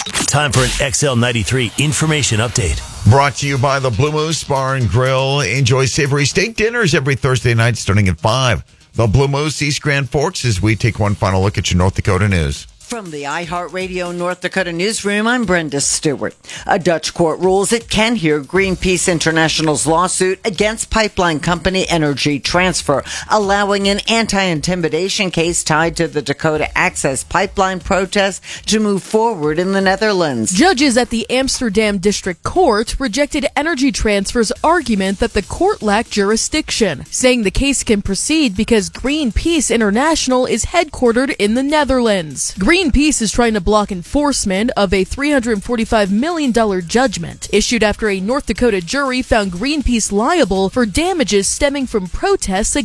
Time for an XL93 information update. Brought to you by the Blue Moose Bar and Grill. Enjoy savory steak dinners every Thursday night starting at 5. The Blue Moose, East Grand Forks, as we take one final look at your North Dakota news. From the iHeartRadio North Dakota newsroom, I'm Brenda Stewart. A Dutch court rules it can hear Greenpeace International's lawsuit against pipeline company Energy Transfer, allowing an anti-intimidation case tied to the Dakota Access Pipeline protest to move forward in the Netherlands. Judges at the Amsterdam District Court rejected Energy Transfer's argument that the court lacked jurisdiction, saying the case can proceed because Greenpeace International is headquartered in the Netherlands. Greenpeace is trying to block enforcement of a $345 million judgment issued after a North Dakota jury found Greenpeace liable for damages stemming from protests